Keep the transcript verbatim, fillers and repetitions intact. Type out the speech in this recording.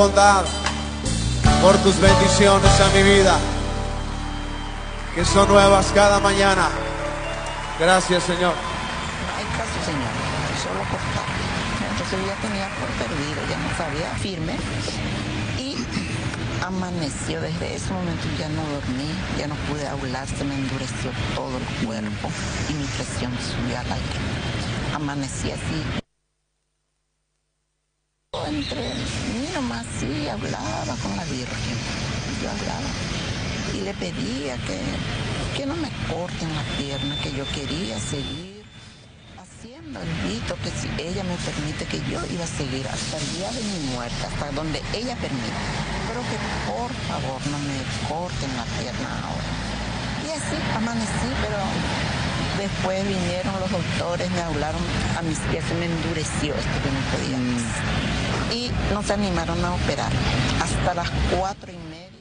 Bondad, por tus bendiciones a mi vida, que son nuevas cada mañana. Gracias, Señor. No hay caso, Señor, solo cortar. Entonces yo ya tenía por perdido, ya no sabía firme. Y amaneció, desde ese momento ya no dormí, ya no pude hablar, se me endureció todo el cuerpo y mi presión subió al aire. Amanecí así. Entre mí nomás sí hablaba con la Virgen, yo hablaba y le pedía que, que no me corten la pierna, que yo quería seguir haciendo el rito, que si ella me permite, que yo iba a seguir hasta el día de mi muerte, hasta donde ella permita, pero que por favor no me corten la pierna ahora. Y así amanecí, pero después vinieron los doctores, me hablaron, a mis pies se me endureció esto que no podía más. Y nos animaron a operar hasta las cuatro y media.